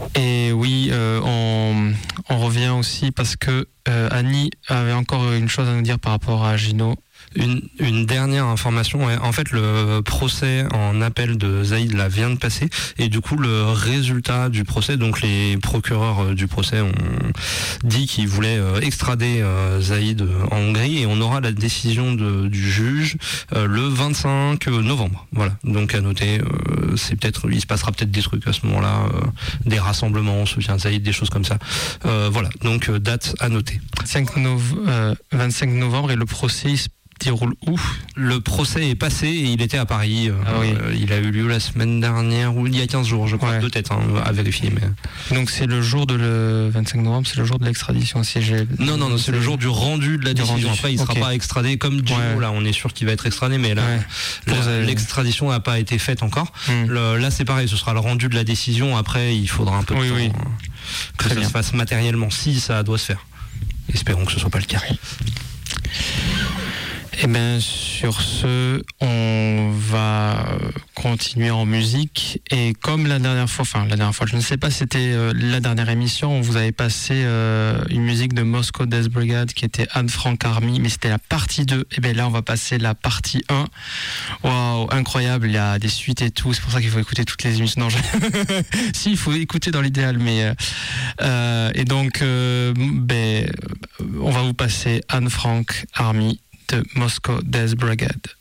Et oui, on revient aussi parce que Annie avait encore une chose à nous dire par rapport à Gino. Une dernière information, ouais. En fait le procès en appel de Zaïd là vient de passer et du coup le résultat du procès, donc les procureurs du procès ont dit qu'ils voulaient extrader Zaïd en Hongrie et on aura la décision du juge le 25 novembre. Voilà, donc à noter, il se passera peut-être des trucs à ce moment-là, des rassemblements, on se soutient Zaïd, des choses comme ça. Voilà, donc date à noter. 25 novembre et le procès déroule où ? Le procès est passé et il était à Paris. Il a eu lieu la semaine dernière ou il y a 15 jours, je crois, de tête, à vérifier. Mais... Donc c'est le jour le 25 novembre, c'est le jour de l'extradition. Non, c'est le jour du rendu de la décision. Après, il ne sera pas extradé comme Gino, là, on est sûr qu'il va être extradé, mais là, l'extradition n'a pas été faite encore. Là, c'est pareil, ce sera le rendu de la décision. Après, il faudra un peu de temps que ça se fasse matériellement, si ça doit se faire. Espérons que ce ne soit pas le cas. Et bien sur ce, on va continuer en musique et comme la dernière fois, je ne sais pas si c'était la dernière émission, on vous avait passé une musique de Moscow Death Brigade qui était Anne-Frank Army, mais c'était la partie 2. Et bien là on va passer la partie 1. Waouh, incroyable, il y a des suites et tout, c'est pour ça qu'il faut écouter toutes les émissions. Non, si, il faut écouter dans l'idéal, mais et donc on va vous passer Anne-Frank Army de Moscow Death Brigade.